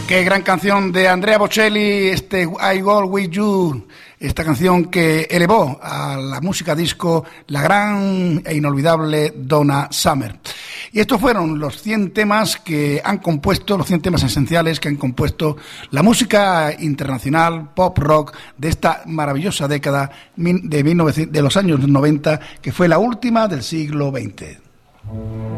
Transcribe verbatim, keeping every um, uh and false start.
Qué gran canción de Andrea Bocelli, este I Go With You, esta canción que elevó a la música disco la gran e inolvidable Donna Summer. Y estos fueron los cien temas que han compuesto, los cien temas esenciales que han compuesto la música internacional, pop rock de esta maravillosa década de, mil novecientos, de los años noventa, que fue la última del siglo veinte.